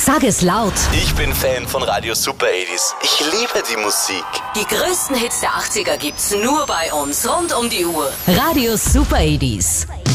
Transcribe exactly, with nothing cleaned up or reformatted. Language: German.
Sag es laut. Ich bin Fan von Radio Super achtzig. Ich liebe die Musik. Die größten Hits der achtziger gibt's nur bei uns, rund um die Uhr. Radio Super achtzig.